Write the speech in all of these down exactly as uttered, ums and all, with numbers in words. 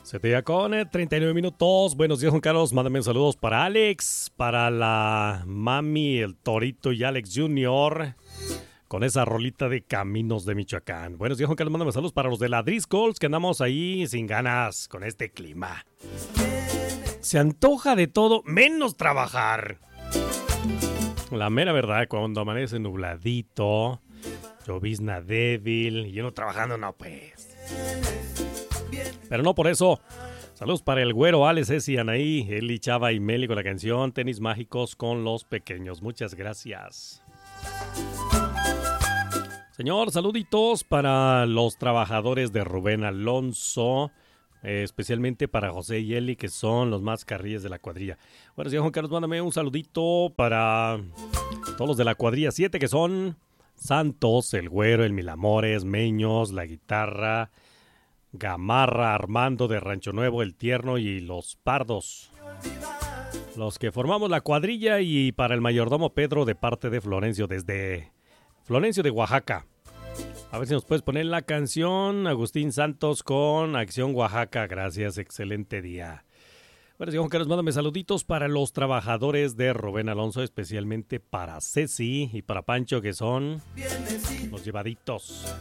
Se te ya con treinta y nueve minutos. Buenos días, Juan Carlos. Mándame saludos para Alex, para la mami, el Torito y Alex junior con esa rolita de Caminos de Michoacán. Buenos días, Juan Carlos. Mándame saludos para los de la Driscolls, que andamos ahí sin ganas con este clima. Se antoja de todo, menos trabajar. La mera verdad, cuando amanece nubladito, llovizna débil y uno trabajando, no pues. Pero no por eso. Saludos para el güero, Alex, Ceci, Anaí, Eli, Chava y Meli con la canción Tenis Mágicos con los Pequeños. Muchas gracias. Señor, saluditos para los trabajadores de Rubén Alonso, eh, especialmente para José y Eli, que son los más carrilles de la cuadrilla. Bueno, señor Juan Carlos, mándame un saludito para todos los de la cuadrilla siete, que son Santos, el güero, el Milamores, Meños, la guitarra, Gamarra, Armando de Rancho Nuevo, el Tierno y los Pardos. Los que formamos la cuadrilla, y para el mayordomo Pedro de parte de Florencio, desde Florencio de Oaxaca. A ver si nos puedes poner la canción Agustín Santos con Acción Oaxaca. Gracias, excelente día. Bueno, señor Juan Carlos, mándame saluditos para los trabajadores de Rubén Alonso, especialmente para Ceci y para Pancho, que son los llevaditos.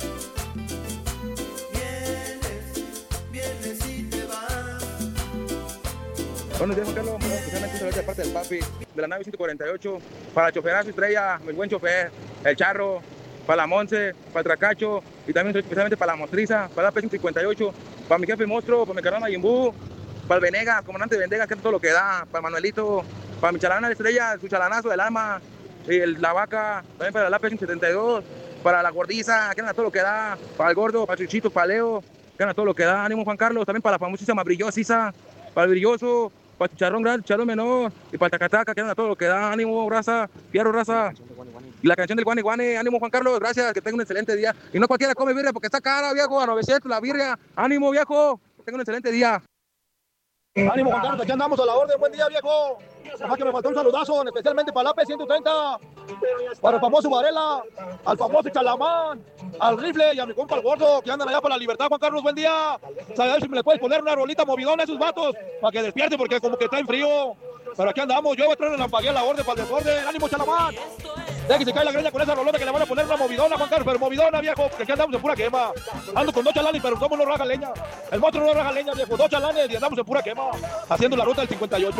Buenos días, Juan Carlos. Especialmente de parte del papi de la nave ciento cuarenta y ocho. Para el choferazo Estrella, el buen chofer, el Charro, para la Monse, para el Tracacho, y también especialmente para la Mostriza, para la P ciento cincuenta y ocho, para mi jefe Monstruo, para mi carnal Mayimbu, para el Venegas, comandante Venegas, que es todo lo que da, para Manuelito, para mi chalana Estrella, su chalanazo del alma, y el, la vaca, también para la P ciento setenta y dos, para la Gordiza, que anda todo lo que da, para el Gordo, para Chuchito, para Leo, que anda todo lo que da. Ánimo, Juan Carlos. También para la famosísima Brillosisa, para el Brilloso, para Chicharrón Grande, Chicharrón Menor, y para el Tacataca, que anda todo lo que da. Ánimo, raza, fierro, raza. Y la canción del Guane Guane. Ánimo, Juan Carlos, gracias, que tenga un excelente día. Y no cualquiera come birria porque está cara, viejo, a novecientos la birria. Ánimo, viejo, que tenga un excelente día. Ánimo, Juan Carlos, aquí andamos a la orden. Buen día, viejo. Ajá, que me faltó un saludazo, especialmente para la P ciento treinta, para el famoso Varela, al famoso Chalamán, al Rifle y a mi compa el Gordo, que andan allá para la Libertad. Juan Carlos, buen día. A ver si me le puedes poner una rolita movidona a esos vatos, para que despierte, porque como que está en frío. Pero aquí andamos, yo voy a traer la pagué a la orden para el desorden. Ánimo, Chalamán. Deja que se cae la greña con esa rolona, que le van a poner una movidona, Juan Carlos, pero movidona, viejo, porque aquí andamos en pura quema. Ando con dos chalanes, pero somos no raja leña. El monstruo no raja leña, viejo, dos chalanes y andamos en pura quema, haciendo la ruta del cincuenta y ocho.